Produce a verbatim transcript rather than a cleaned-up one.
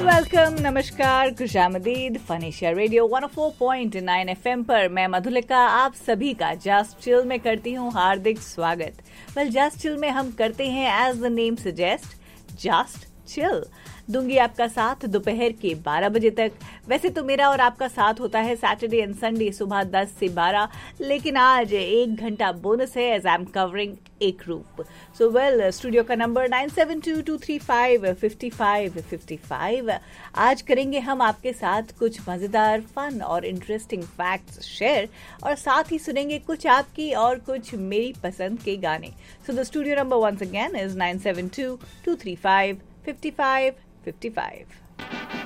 Welcome, नमस्कार, खुशामदीद। फनेशिया radio one O four point nine FM पर मैं मधुलिका आप सभी का जस्ट चिल में करती हूँ हार्दिक स्वागत। वेल, जस्ट चिल में हम करते हैं as the name suggest just chill. दूंगी आपका साथ दोपहर के बारह बजे तक। वैसे तो मेरा और आपका साथ होता है सैटरडे एंड संडे सुबह दस से बारह, लेकिन आज एक घंटा बोनस है एज आई एम कवरिंग एक रूप। सो वेल, स्टूडियो का number nine seven to to three five fifty five fifty five. आज करेंगे हम आपके साथ कुछ मजेदार, फन और इंटरेस्टिंग फैक्ट्स शेयर, और साथ ही सुनेंगे कुछ आपकी और कुछ मेरी पसंद के गाने। So the studio number once again is nine seven to to three five fifty five fifty five.